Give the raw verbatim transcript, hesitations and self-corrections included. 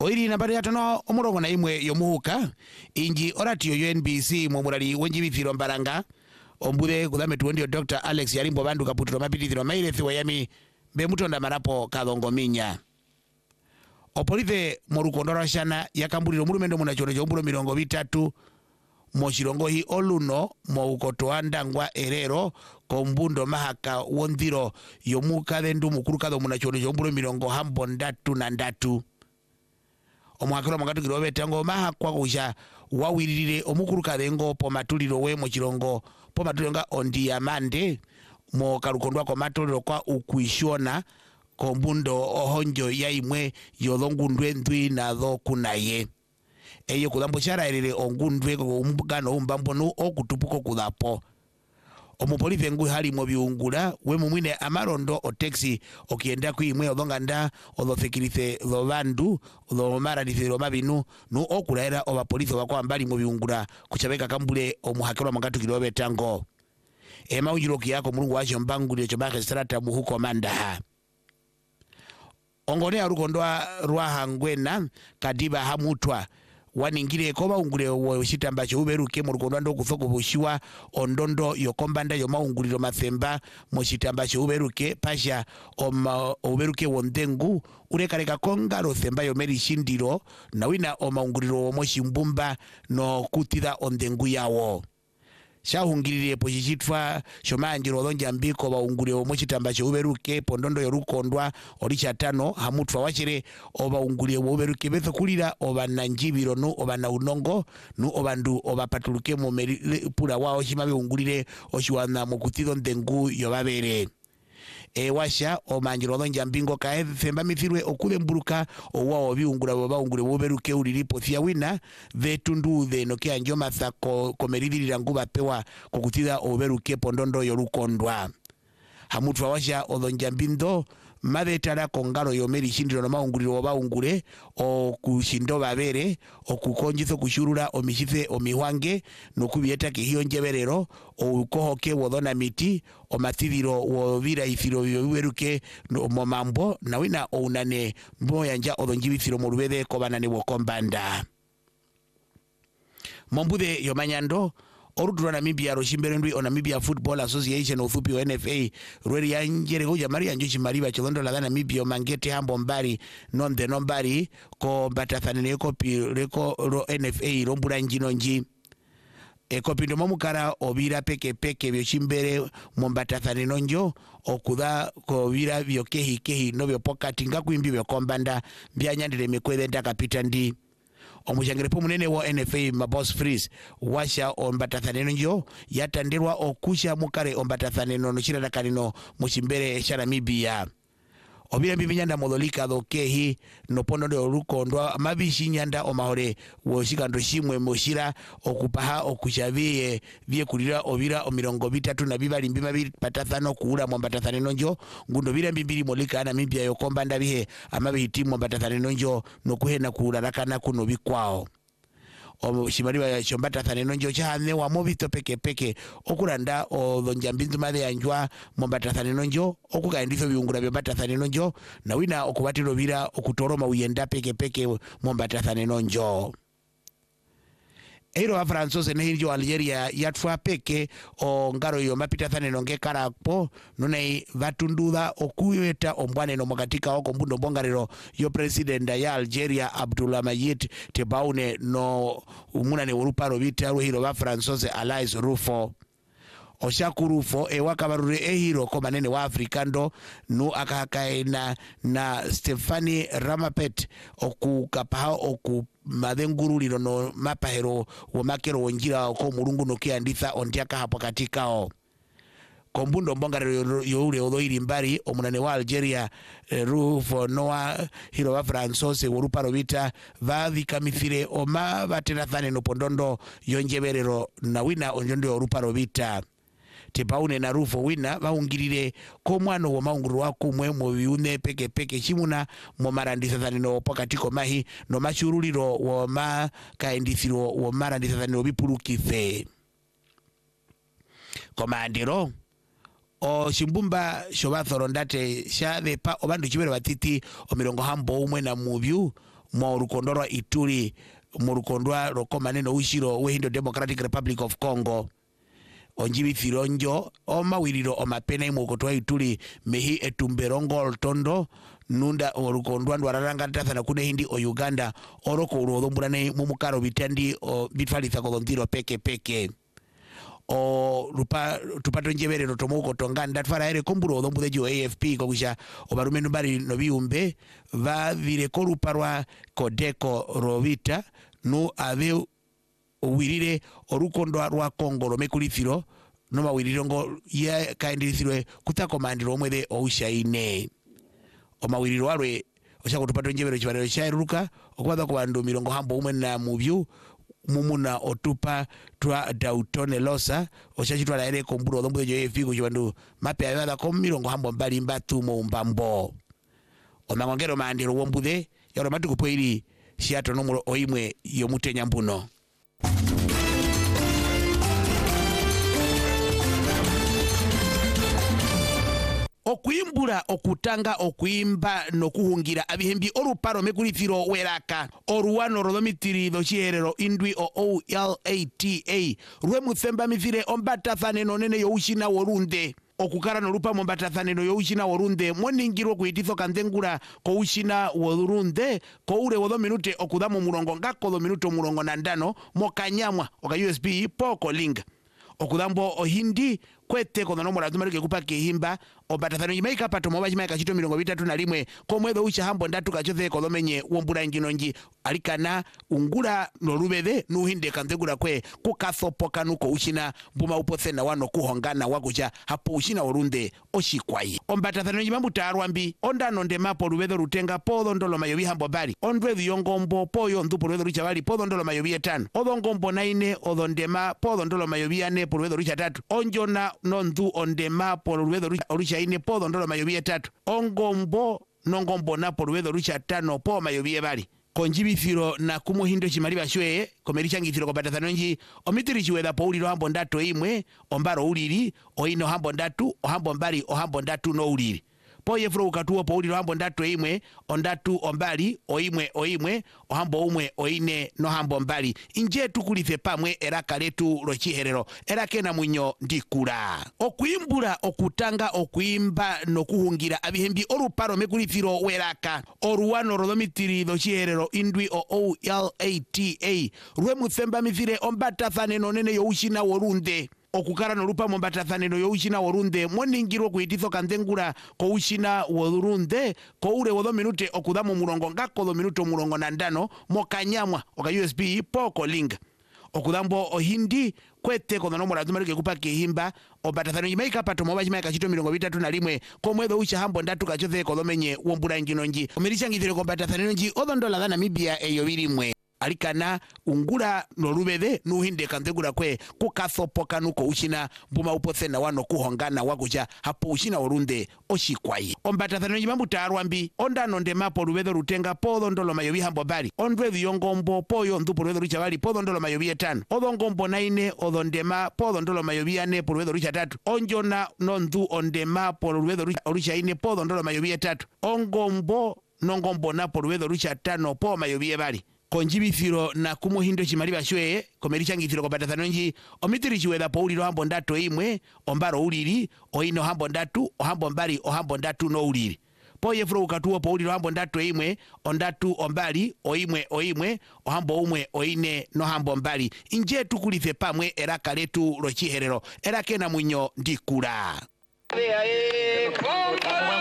oiri nambari yatano omurongo na imwe yomuhuka inji oratio yo N B C mwomurali wenjibithiro mbaranga ombure kuthametu ndio Doctor Alex Yarimbo bandu kaputiro mapitithiro mairethi wayami bemutonda marapo kathongo minya opolithe morukondora shana yakamburiro murumendo munachono jomburo mirongo vitatu mochirongo hi oluno moukotoa ndangwa erero kombundo mahaka wondhiro yomuka thendu mukurukatho munachono jomburo mirongo hambo ndatu na ndatu omwakiro mwangatukiro betango mahakwa kusha wawiririre omukurukathengo pomatuliro we mochirongo pomatuliro ondiyamande mo karukondwa kwa matuliro kwa ukuishona kombundo ohonjo ya imwe yothongundwe ndwi na tho kunaye eyo kuthambo charairire ongundwe umugano umbambo no okutupuko kuthapo omupolithe ngui hali mo biungura we mumwine amarondo o taxi okienda kuimwe othonganda othothekirithe tho bandu tho maranithiro mabinu no okuraira oba polisi bakwa mbali mo biungura kuchabeka kambule omuhakero mangatukiro betango ema ujiroki yako mulungu wacho mbangulire chobaka strata muhuko mandaha ongone arukondwa rwahangwena kadiba hamutwa waningire koba ungure woshitamba cho uberuke mu rukondwa ndo kuthoko bushiwa ondondo yokombanda yo maunguriro mathemba mu shitamba cho uberuke pasha oma uberuke wondengu urekareka konga rothemba yo meri shindiro na wina o maunguriro mo shimbumba no kutida ondengu yawo shahungirire pochichitwa shomanjiro dhonja mbiko baungure omochitamba cho uberuke pondondo yorukondwa oricha tano hamutwa wachere oba ungure uberuke betho kulira oba nanjibiro no oba na unongo no obandu oba patuluke mo pura wao shimabe ungurire oshiwana mokutido ndengu yobabere e washa o manjiro dhonja mbingo kae themba mithirwe okule mburuka owa biungura baba ungure boberuke uliripo thia wina vetundu the no kia njoma thako komeririra nguba pewa kokutida oberuke pondondo yorukondwa hamutwa washa odhonja mbindo madetara kongaro yomeri shindiro no maunguriro baungure o kushindo babere o kukonjitho kushurura o mishithe o mihwange no kubieta kihiyo njeberero o ukohoke wodona miti o mathidiro wo vira ithiro yoberuke no momambo na wina o unane mboya nja odonjibithiro mo rubede ko banane wo kombanda mombude yomanyando orutura Namibia roshimbere ndwi o Namibia Football Association othupi o N F A rweri ya njere goja maria njochi mariba chondo la Namibia mangete hambo mbari nonde nombari ko batathanene kopi reko ro N F A rombura njino nji e kopi ndo momukara obira peke peke byoshimbere mombatathanene nonjo okuda ko bira byokehi kehi no byopokati ngakwimbi byokombanda byanyandire mekwede ndakapita ndi omushangire po munene wa N F A maboss freeze washa ombatathaneno njo yatandirwa okusha mukare ombatathaneno no chira dakanino mushimbere sha Namibia obira bibinyanda modolika dokehi no pondo de rukondwa mabishi nyanda omahore woshikando shimwe moshira okupaha okushavie bye kulira obira omirongo bitatu na bibali mbima bili patathano kuula mombatathaneno njo ngundo bira mbibili molika Namibia yokombanda bihe amabihiti mombatathaneno njo no kuhena kuula rakana kuno bikwao o shimariba ya chombata thaneno njo chahane wa mobito peke peke okuranda o dhonja mbindu made yanjwa mombata thaneno njo okukaenditho biungura byambata thaneno njo na wina okubatiro bira okutoroma uyenda peke peke mombata thaneno njo eiro wa Francois ne hinjo Algeria yatfwa peke o ngaro yo mapita thaneno nge karapo nunei vatunduda okuyeta ombwane no mokatika oko mbundo bongarero yo president ya Algeria Abdoulaye Tebboune no umuna ne uruparo bita hiro wa Francois Alais Rufo oshakurufo e wakabarure e hiro ko manene wa Afrikando no akakaena na Stephanie Ramapet okukapaha oku madhenguruliro no mapahero wa makero wonjira ko mulungu no kianditha ontiaka hapo katika o kombundo mbongarero youle odhoiri mbari omunane wa Algeria eh, Rufo noa hiro wa Francois uruparo bita vavi kamithire oma baterathane no pondondo yonjeberero na wina onjondo uruparo bita Tebboune na Rufo wina vaungirire ko mwana wa maunguru wa kumwe mo biune peke peke chimuna mo marandisa thanino pokatiko mahi no machuruliro wa ma kaendithiro wa marandisa thanino bipurukithe komandiro o shimbumba shobathoro ndate sha depa obandu chibere batiti o mirongo hambo umwe na mubyu mo rukondorwa Ituri mu rukondwa rokomaneno ushiro wehindo Democratic Republic of Congo onjibi fironjo o mawiriro o mapena imu kotwa Ituri mehi etumberongo oltondo nunda orukondwa ndwararanga tathana kune hindi o Uganda oroko urodhomburane mumukaro bitandi o bitfalitha kodhontiro peke peke o rupa tupato njebere rotomoko tonganda tfara ere komburo odhombude jo A F P kokusha obarumenu bari nobiumbe va vire koruparwa kodeko rovita no ave uwirire orukondwa rwa Kongo romekulithiro no mawirirongo ya kaendirithirwe kutakomandiro omwede oushaine o mawiriro warwe oshako tupato njebere chibarero shairuka okubadha kwa bandu mirongo hambo umwe na muvyu mumuna otupa twa Dautone Losa oshachitwa la ere komburo odhombude jo A F P kuchibandu mape ayada ko mirongo hambo mbali mbatu mo mbambo omangongero mandiro wombude yaro matuku poiri shiato nomuro oimwe yomutenya mbuno. Okuimbura okutanga okuimba nokuhungira abihembi oruparo mekulithiro weraka oruwano rodhomitiri dhochiherero indwi o O L A T A rwe muthemba mithire ombatathaneno nene youshina worunde okukara norupa mombatathaneno youshina worunde moningirwo kuititho kandengura koushina worunde koure wodho minute okudhamo murongo ngako dho minute murongo nandano mokanyamwa oka U S B poko linga okudhambo ohindi kwete kono nomora tumarike kupa kihimba obatathano yimaika pato moba yimaika chito mirongo bitatu na limwe komwedho ucha hambo ndatu kachothe kodomenye wombura njinonji alikana ungura norubede nuhinde kantegura kwe kukathopoka nuko ushina mbuma upothena wano kuhongana wakucha hapo ushina orunde oshikwai ombatathano yimambu tarwambi ondano ndemapo rubedho rutenga podho ndolo mayobi hambo bali ondwedho yongombo poyo ndupo rubedho rucha bali podho ndolo mayobi etano odho ngombo naine odho ndema podho ndolo mayobi ane po rubedho rucha tatu onjona nondu ondema por ruedo rucha ine podho ndolo mayobie tatu ongombo nongombo na por ruedo rucha tano po mayobie bali konjibithiro na kumuhindo chimali bashwe komerisha ngithiro kopatathano nji omitiri chiweda po uliro hambo ndato imwe ombaro uliri oino hambo ndatu ohambo mbali ohambo ndatu no uliri po yefro ukatuo po uliro hambo ndatu imwe ondatu ombali oimwe oimwe ohambo umwe oine no hambo mbali inje tukulife pamwe eraka letu rochiherero erake na mwinyo ndikura okuimbura okutanga okuimba nokuhungira abihembi oruparo mekulithiro weraka oruwano rodhomitiri dhochiherero indwi o O L A T A rwe muthemba mithire ombatathaneno nene youshina worunde okukara norupa mombatathaneno youshina worunde moningirwo kuititho kandengura koushina worunde koure wodho minute okudhamo murongo ngako dho minute murongo nandano mokanyamwa oka U S B poko linga okudhambo ohindi kwete kono nomora tumarike kupa kihimba ombatathano yimaika pato moba yimaika chito mirongo bitatu na limwe komwedho ucha hambo ndatu kachothe kodomenye wombura njinonji omerisha ngithire kombatathaneno nji odho ndola dha Namibia eyo birimwe alikana ungura norubede nuhinde kantegura kwe kukathopoka nuko ushina mbuma upothena wano kuhongana wakucha hapo ushina worunde oshikwai ombatathano yimambu tarwambi ondano ndemapo rubedho rutenga podho ndolo mayobi hambo bali ondwedho yongombo poyo ndupo rubedho rucha bali podho ndolo mayobi etano odho ngombo naine odho ndema podho ndolo mayobi ane po rubedho rucha tatu onjona nondu ondema po rubedho rucha ine podho ndolo mayobi etatu ongombo nongombo na po rubedho rucha tano po mayobi bali konjibithiro na kumuhindo chimali bashwe komerisha ngithiro kopatathano nji omitiri chiweda po uliro hambo ndatu imwe ombaro uliri oino hambo ndatu ohambo mbali ohambo ndatu no uliri po yefro ukatuo po uliro hambo ndatu imwe ondatu ombali oimwe oimwe ohambo umwe oine no hambo mbali inje tukulife pamwe eraka letu rochiherero erake na mwinyo ndikura.